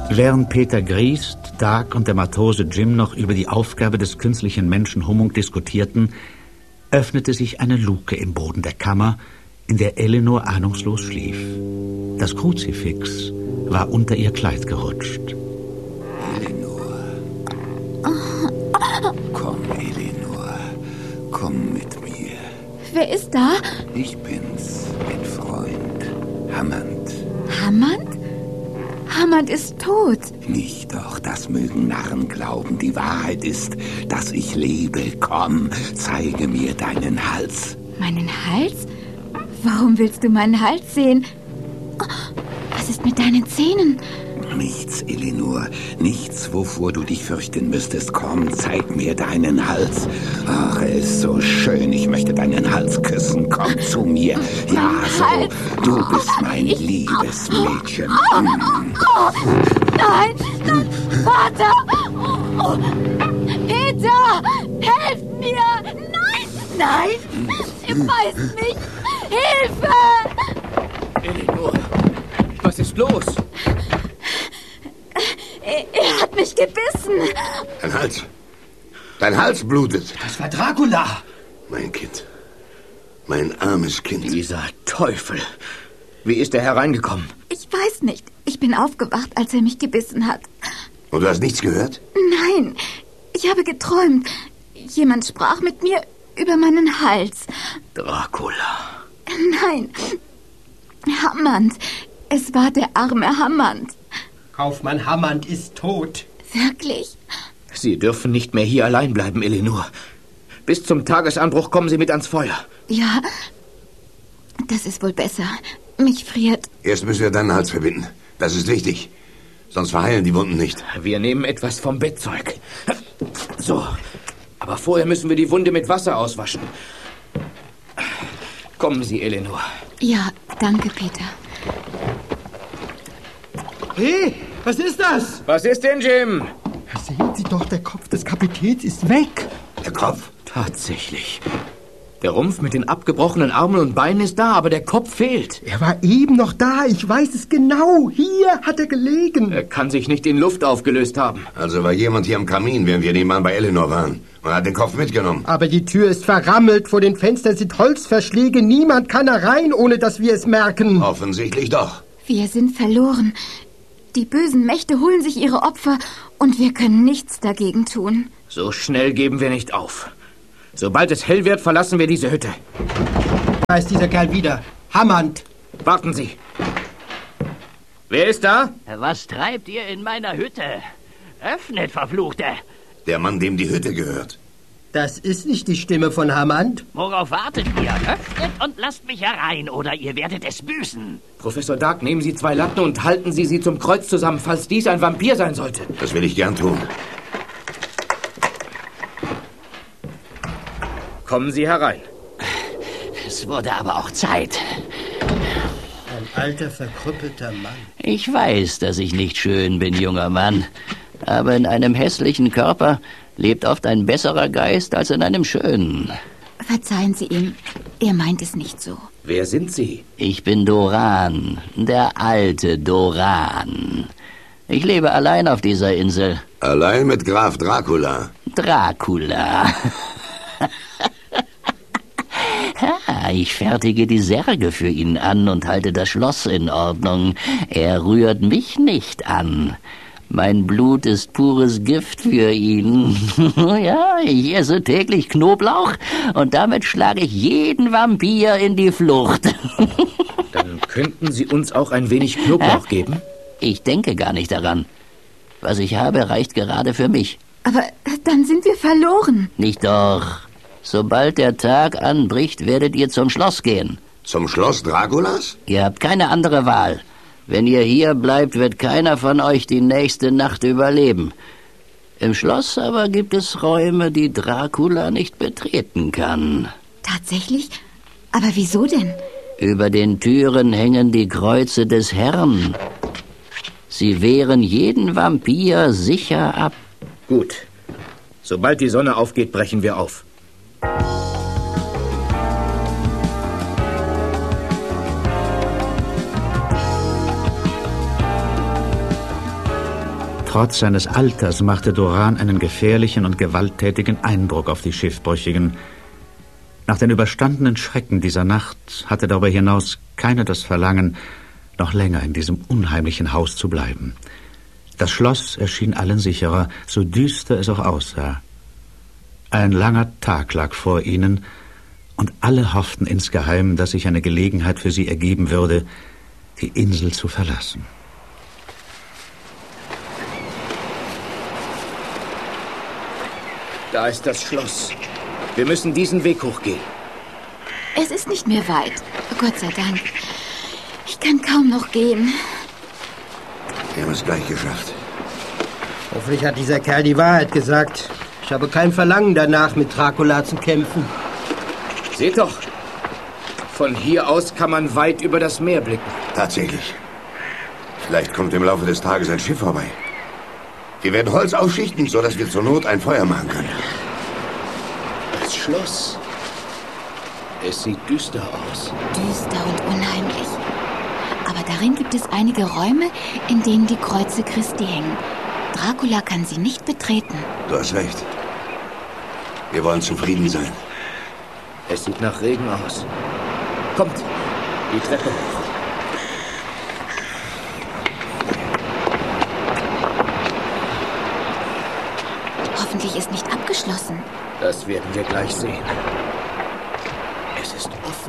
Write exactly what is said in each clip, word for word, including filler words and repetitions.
Während Peter Griest, Dag und der Matrose Jim noch über die Aufgabe des künstlichen Menschen Hummung diskutierten, öffnete sich eine Luke im Boden der Kammer, in der Eleanor ahnungslos schlief. Das Kruzifix war unter ihr Kleid gerutscht. Eleanor. Komm, Eleanor. Komm mit mir. Wer ist da? Ich bin's, mein Freund. Hammond. Hammond? Hammond ist tot. Nicht doch, das mögen Narren glauben. Die Wahrheit ist, dass ich lebe. Komm, zeige mir deinen Hals. Meinen Hals? Warum willst du meinen Hals sehen? Oh, was ist mit deinen Zähnen? Nichts, Eleanor. Nichts, wovor du dich fürchten müsstest. Komm, zeig mir deinen Hals. Ach, er ist so schön. Ich möchte deinen Hals küssen. Komm zu mir. Ja, so. Du bist mein liebes Mädchen. Nein, nein, Vater! Oh, Peter, helft mir! Nein, nein! Ihr beißt mich! Hilfe! Eleanor, was ist los? Er, er hat mich gebissen. Dein Hals. Dein Hals blutet. Das war Dracula. Mein Kind. Mein armes Kind. Dieser Teufel. Wie ist er hereingekommen? Ich weiß nicht. Ich bin aufgewacht, als er mich gebissen hat. Und du hast nichts gehört? Nein, ich habe geträumt. Jemand sprach mit mir über meinen Hals. Dracula. Nein, Hammond. Es war der arme Hammond. Kaufmann Hammond ist tot. Wirklich? Sie dürfen nicht mehr hier allein bleiben, Eleanor. Bis zum Tagesanbruch kommen Sie mit ans Feuer. Ja, das ist wohl besser. Mich friert. Erst müssen wir deinen Hals verbinden. Das ist wichtig. Sonst verheilen die Wunden nicht. Wir nehmen etwas vom Bettzeug. So, aber vorher müssen wir die Wunde mit Wasser auswaschen. Kommen Sie, Eleanor. Ja, danke, Peter. Hey, was ist das? Was ist denn, Jim? Sehen Sie doch, der Kopf des Kapitäns ist weg. Der Kopf? Tatsächlich. Der Rumpf mit den abgebrochenen Armen und Beinen ist da, aber der Kopf fehlt. Er war eben noch da, ich weiß es genau. Hier hat er gelegen. Er kann sich nicht in Luft aufgelöst haben. Also war jemand hier am Kamin, während wir nebenan bei Eleanor waren. Und hat den Kopf mitgenommen. Aber die Tür ist verrammelt, vor den Fenstern sind Holzverschläge. Niemand kann herein, ohne dass wir es merken. Offensichtlich doch. Wir sind verloren. Die bösen Mächte holen sich ihre Opfer und wir können nichts dagegen tun. So schnell geben wir nicht auf. Sobald es hell wird, verlassen wir diese Hütte. Da ist dieser Kerl wieder. Hammond. Warten Sie. Wer ist da? Was treibt ihr in meiner Hütte? Öffnet, Verfluchte! Der Mann, dem die Hütte gehört. Das ist nicht die Stimme von Hammond. Worauf wartet ihr? Öffnet und lasst mich herein, oder ihr werdet es büßen. Professor Dark, nehmen Sie zwei Latten und halten Sie sie zum Kreuz zusammen, falls dies ein Vampir sein sollte. Das will ich gern tun. Kommen Sie herein. Es wurde aber auch Zeit. Ein alter, verkrüppelter Mann. Ich weiß, dass ich nicht schön bin, junger Mann. Aber in einem hässlichen Körper lebt oft ein besserer Geist als in einem schönen. Verzeihen Sie ihm, er meint es nicht so. Wer sind Sie? Ich bin Doran, der alte Doran. Ich lebe allein auf dieser Insel. Allein mit Graf Dracula. Dracula. Ich fertige die Särge für ihn an und halte das Schloss in Ordnung. Er rührt mich nicht an. Mein Blut ist pures Gift für ihn. Ja, ich esse täglich Knoblauch und damit schlage ich jeden Vampir in die Flucht. Dann könnten Sie uns auch ein wenig Knoblauch geben? Ich denke gar nicht daran. Was ich habe, reicht gerade für mich. Aber dann sind wir verloren. Nicht doch. Sobald der Tag anbricht, werdet ihr zum Schloss gehen. Zum Schloss Draculas? Ihr habt keine andere Wahl. Wenn ihr hier bleibt, wird keiner von euch die nächste Nacht überleben. Im Schloss aber gibt es Räume, die Dracula nicht betreten kann. Tatsächlich? Aber wieso denn? Über den Türen hängen die Kreuze des Herrn. Sie wehren jeden Vampir sicher ab. Gut. Sobald die Sonne aufgeht, brechen wir auf. Trotz seines Alters machte Doran einen gefährlichen und gewalttätigen Eindruck auf die Schiffbrüchigen. Nach den überstandenen Schrecken dieser Nacht hatte darüber hinaus keiner das Verlangen, noch länger in diesem unheimlichen Haus zu bleiben. Das Schloss erschien allen sicherer, so düster es auch aussah. Ein langer Tag lag vor ihnen, und alle hofften insgeheim, dass sich eine Gelegenheit für sie ergeben würde, die Insel zu verlassen. Da ist das Schloss. Wir müssen diesen Weg hochgehen. Es ist nicht mehr weit. Gott sei Dank. Ich kann kaum noch gehen. Wir haben es gleich geschafft. Hoffentlich hat dieser Kerl die Wahrheit gesagt. Ich habe kein Verlangen danach, mit Dracula zu kämpfen. Seht doch. Von hier aus kann man weit über das Meer blicken. Tatsächlich. Vielleicht kommt im Laufe des Tages ein Schiff vorbei. Wir werden Holz aufschichten, sodass wir zur Not ein Feuer machen können. Das Schloss. Es sieht düster aus. Düster und unheimlich. Aber darin gibt es einige Räume, in denen die Kreuze Christi hängen. Dracula kann sie nicht betreten. Du hast recht. Wir wollen zufrieden sein. Es sieht nach Regen aus. Kommt, die Treppe hoch. Hoffentlich ist nicht abgeschlossen. Das werden wir gleich sehen. Es ist offen.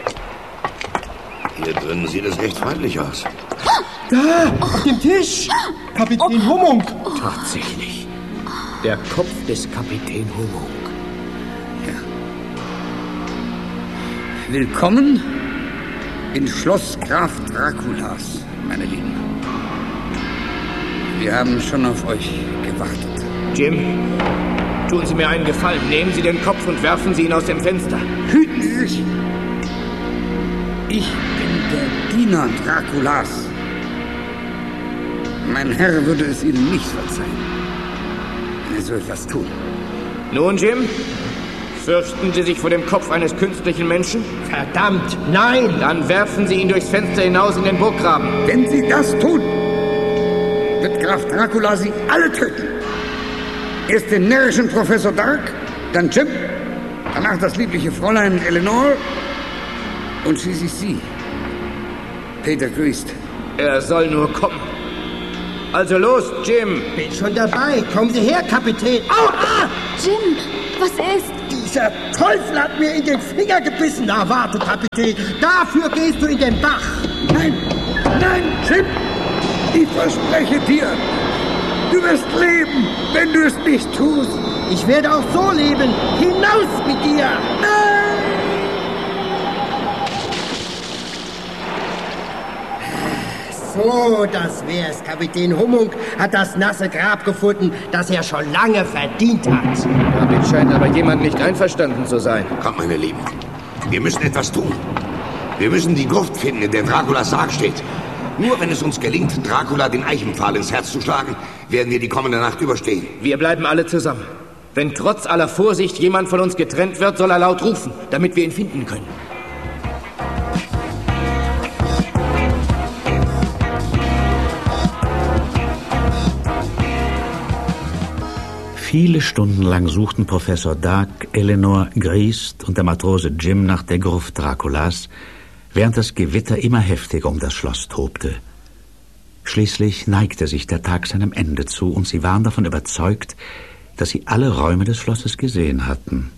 Hier drinnen sieht es recht freundlich aus. Da, auf dem Tisch. Kapitän Hummung. Tatsächlich. Der Kopf des Kapitän Hummung. Willkommen in Schloss Graf Draculas, meine Lieben. Wir haben schon auf euch gewartet. Jim, tun Sie mir einen Gefallen. Nehmen Sie den Kopf und werfen Sie ihn aus dem Fenster. Hüten Sie sich! Ich bin der Diener Draculas. Mein Herr würde es Ihnen nicht verzeihen, wenn er so etwas tun. Nun, Jim, fürchten Sie sich vor dem Kopf eines künstlichen Menschen? Verdammt, nein! Dann werfen Sie ihn durchs Fenster hinaus in den Burggraben. Wenn Sie das tun, wird Graf Dracula Sie alle töten. Erst den närrischen Professor Dark, dann Jim, danach das liebliche Fräulein Eleanor und schließlich Sie, Peter Grüßt. Er soll nur kommen. Also los, Jim. Bin schon dabei. Kommen Sie her, Kapitän. Au, ah! Jim, was ist? Dieser Teufel hat mir in den Finger gebissen. Na, warte, Kapitän. Dafür gehst du in den Bach. Nein, nein, Jim. Ich verspreche dir, du wirst leben, wenn du es nicht tust. Ich werde auch so leben. Hinaus mit dir. Nein! So, das wär's. Kapitän Hummung hat das nasse Grab gefunden, das er schon lange verdient hat. Damit scheint aber jemand nicht einverstanden zu sein. Kommt, meine Lieben. Wir müssen etwas tun. Wir müssen die Gruft finden, in der Draculas Sarg steht. Nur wenn es uns gelingt, Dracula den Eichenpfahl ins Herz zu schlagen, werden wir die kommende Nacht überstehen. Wir bleiben alle zusammen. Wenn trotz aller Vorsicht jemand von uns getrennt wird, soll er laut rufen, damit wir ihn finden können. Viele Stunden lang suchten Professor Dark, Eleanor, Griest und der Matrose Jim nach der Gruft Draculas, während das Gewitter immer heftiger um das Schloss tobte. Schließlich neigte sich der Tag seinem Ende zu und sie waren davon überzeugt, dass sie alle Räume des Schlosses gesehen hatten.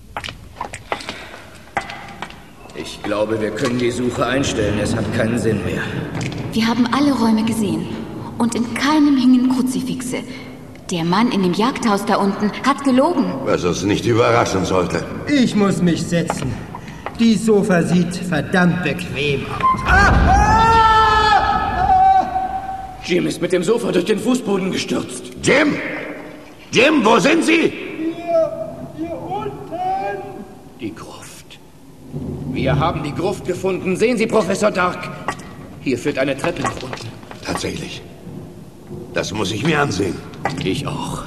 Ich glaube, wir können die Suche einstellen. Es hat keinen Sinn mehr. Wir haben alle Räume gesehen und in keinem hingen Kruzifixe. Der Mann in dem Jagdhaus da unten hat gelogen. Was uns nicht überraschen sollte. Ich muss mich setzen. Die Sofa sieht verdammt bequem aus. Ah, ah, ah. Jim ist mit dem Sofa durch den Fußboden gestürzt. Jim! Jim, wo sind Sie? Hier, hier unten. Die Gruft. Wir haben die Gruft gefunden. Sehen Sie, Professor Dark. Hier führt eine Treppe nach unten. Tatsächlich. Das muss ich mir ansehen. Ich auch.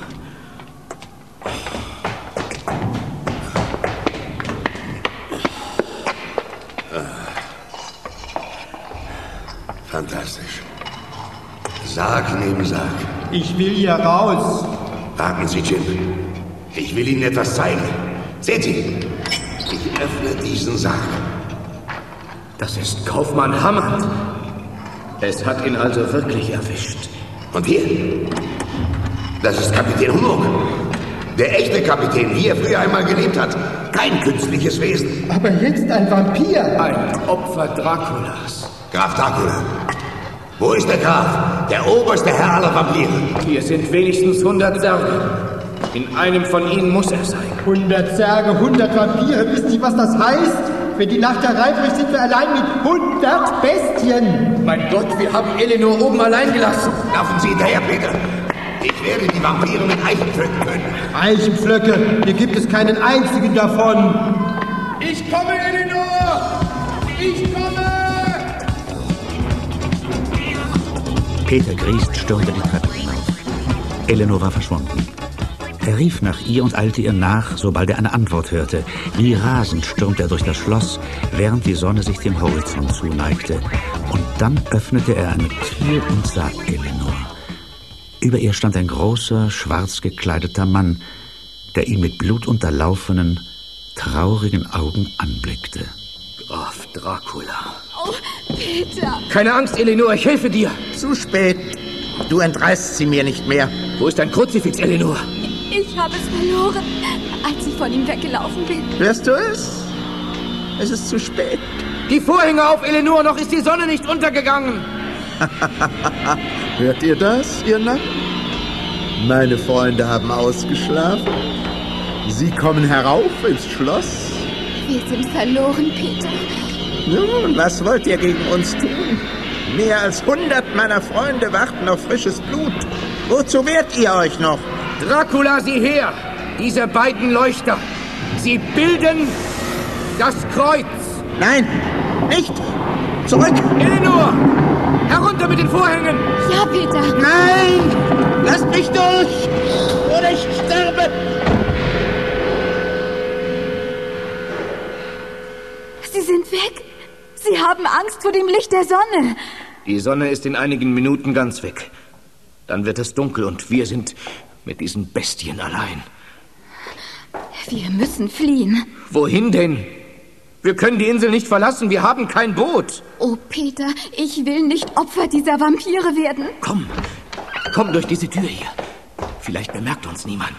Fantastisch. Sarg neben Sarg. Ich will hier raus. Warten Sie, Jim. Ich will Ihnen etwas zeigen. Sehen Sie, ich öffne diesen Sarg. Das ist Kaufmann Hammond. Es hat ihn also wirklich erwischt. Und hier? Das ist Kapitän Hummel. Der echte Kapitän, wie er früher einmal gelebt hat. Kein künstliches Wesen. Aber jetzt ein Vampir. Ein Opfer Draculas. Graf Dracula. Wo ist der Graf? Der oberste Herr aller Vampire. Hier sind wenigstens hundert Särge. In einem von ihnen muss er sein. hundert Särge, hundert Vampire. Wisst ihr, was das heißt? Wenn die Nacht hereinbricht, sind wir allein mit hundert Bestien. Mein Gott, wir haben Eleanor oben allein gelassen. Laufen Sie hinterher, Peter. Ich werde die Vampire mit Eichenpflöcken töten. Eichenpflöcke? Hier gibt es keinen einzigen davon. Ich komme, Eleanor! Ich komme! Peter Griest stürmte die Treppe hinauf. Eleanor war verschwunden. Er rief nach ihr und eilte ihr nach, sobald er eine Antwort hörte. Wie rasend stürmte er durch das Schloss, während die Sonne sich dem Horizont zuneigte. Und dann öffnete er eine Tür und sah Eleanor. Über ihr stand ein großer, schwarz gekleideter Mann, der ihn mit blutunterlaufenen, traurigen Augen anblickte. Graf Dracula. Oh, Peter. Keine Angst, Eleanor, ich helfe dir. Zu spät. Du entreißt sie mir nicht mehr. Wo ist dein Kruzifix, Eleanor? Ich habe es verloren, als ich von ihm weggelaufen bin. Hörst du es? Es ist zu spät. Die Vorhänge auf, Eleanor, noch ist die Sonne nicht untergegangen. Hört ihr das, ihr Narren? Meine Freunde haben ausgeschlafen. Sie kommen herauf ins Schloss. Wir sind verloren, Peter. Nun, was wollt ihr gegen uns tun? Mehr als hundert meiner Freunde warten auf frisches Blut. Wozu wehrt ihr euch noch? Dracula, sieh her! Diese beiden Leuchter. Sie bilden das Kreuz. Nein, nicht! Zurück! Eleanor! Herunter mit den Vorhängen! Ja, Peter! Nein! Lasst mich durch! Oder ich sterbe! Sie sind weg! Sie haben Angst vor dem Licht der Sonne! Die Sonne ist in einigen Minuten ganz weg. Dann wird es dunkel und wir sind mit diesen Bestien allein. Wir müssen fliehen. Wohin denn? Wir können die Insel nicht verlassen, wir haben kein Boot. Oh, Peter, ich will nicht Opfer dieser Vampire werden. Komm, komm durch diese Tür hier. Vielleicht bemerkt uns niemand.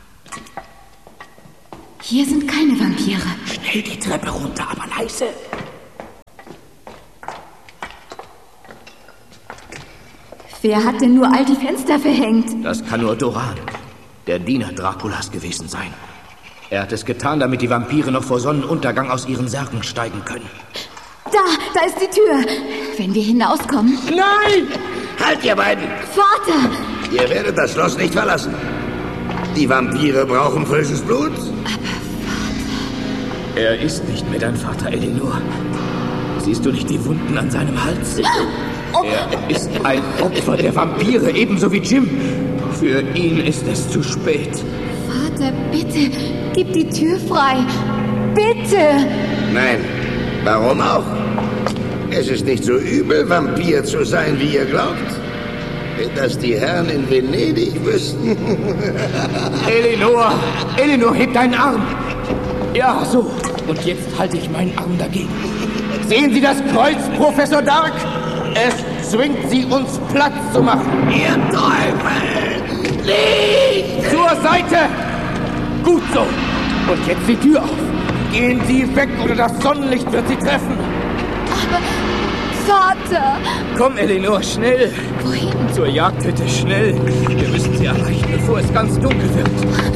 Hier sind keine Vampire. Schnell die Treppe runter, aber leise. Wer hat denn nur all die Fenster verhängt? Das kann nur Doran, der Diener Draculas, gewesen sein. Er hat es getan, damit die Vampire noch vor Sonnenuntergang aus ihren Särgen steigen können. Da, da ist die Tür. Wenn wir hinauskommen... Nein! Halt, ihr beiden! Vater! Ihr werdet das Schloss nicht verlassen. Die Vampire brauchen frisches Blut. Er ist nicht mehr dein Vater, Eleanor. Siehst du nicht die Wunden an seinem Hals? Er ist ein Opfer der Vampire, ebenso wie Jim. Für ihn ist es zu spät. Vater, bitte, gib die Tür frei. Bitte! Nein, warum auch? Es ist nicht so übel, Vampir zu sein, wie ihr glaubt. Wenn das die Herren in Venedig wüssten. Eleanor! Eleanor, heb deinen Arm! Ja, so. Und jetzt halte ich meinen Arm dagegen. Sehen Sie das Kreuz, Professor Dark? Es zwingt Sie, uns Platz zu machen. Ihr Teufel! Nicht! Zur Seite! Gut so. Und jetzt die Tür auf. Gehen Sie weg, oder das Sonnenlicht wird Sie treffen. Aber, Vater! Komm, Eleanor, schnell. Wohin? Zur Jagdhütte, schnell. Wir müssen sie erreichen, bevor es ganz dunkel wird.